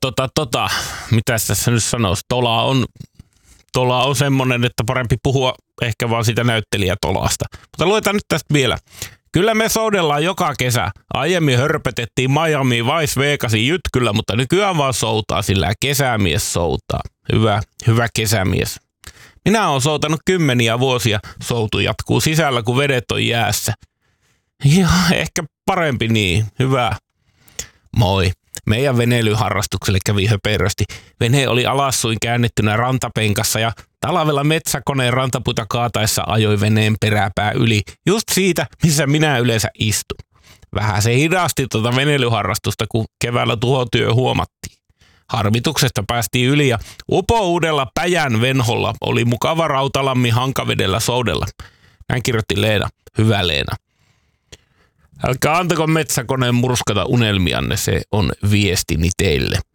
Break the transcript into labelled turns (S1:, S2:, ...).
S1: mitäs tässä nyt sanoisi? Tola on semmonen, että parempi puhua ehkä vaan siitä näyttelijätolasta. Mutta luetaan nyt tästä vielä. Kyllä me soudellaan joka kesä. Aiemmin hörpötettiin Miami Vice Vegasin jytkyllä, mutta nykyään vaan soutaa, sillä kesämies soutaa. Hyvä kesämies. Minä olen soutanut 10 vuosia. Soutu jatkuu sisällä, kun vedet on jäässä. Ja ehkä parempi niin. Hyvä. Moi. Meidän veneilyharrastukselle kävi höperösti. Vene oli alassuin käännettynä rantapenkassa ja talvella metsäkoneen rantapuita kaataessa ajoi veneen peräpää yli. Just siitä, missä minä yleensä istun. Vähän se hidasti tuota veneilyharrastusta, kun keväällä tuhotyö huomattiin. Harmituksesta päästiin yli ja upouudella Päjän venholla oli mukava Rautalammin hankavedellä soudella. Näin kirjoitti Leena. Hyvä Leena. Älkää antako metsäkoneen murskata unelmianne, se on viestini teille.